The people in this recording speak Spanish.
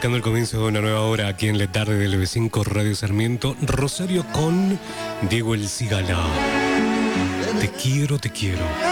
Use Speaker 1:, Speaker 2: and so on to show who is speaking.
Speaker 1: marcando el comienzo de una nueva hora aquí en la tarde del B5 Radio Sarmiento. Rosario con Diego El Cigala. Te quiero, te quiero.